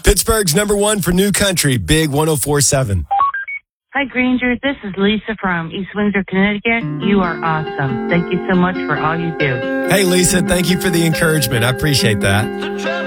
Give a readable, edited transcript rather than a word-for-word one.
Pittsburgh's number one for new country, Big 104.7. Hi, Granger. This is Lisa from East Windsor, Connecticut. You are awesome. Thank you so much for all you do. Hey, Lisa, thank you for the encouragement. I appreciate that.